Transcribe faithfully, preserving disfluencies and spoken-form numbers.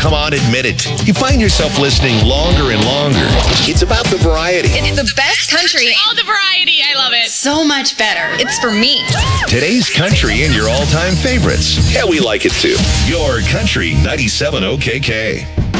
come on, admit it. You find yourself listening longer and longer. It's about the variety. It's the best country. All the variety. I love it. So much better. It's for me. Today's country and your all-time favorites. Yeah, we like it too. Your Country ninety-seven O K K.